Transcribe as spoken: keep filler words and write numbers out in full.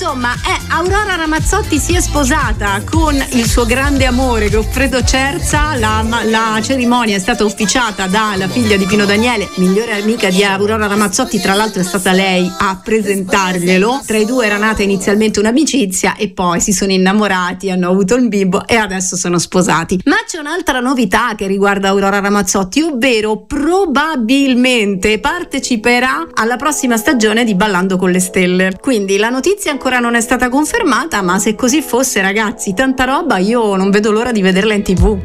Insomma, eh, Aurora Ramazzotti si è sposata con il suo grande amore Goffredo Cerza. La, la cerimonia è stata ufficiata dalla figlia di Pino Daniele, migliore amica di Aurora Ramazzotti, tra l'altro è stata lei a presentarglielo. Tra i due era nata inizialmente un'amicizia e poi si sono innamorati, hanno avuto il bimbo e adesso sono sposati. Ma c'è un'altra novità che riguarda Aurora Ramazzotti, ovvero probabilmente parteciperà alla prossima stagione di Ballando con le Stelle. Quindi la notizia ancora non è stata confermata, ma se così fosse, ragazzi, tanta roba, io non vedo l'ora di vederla in tv.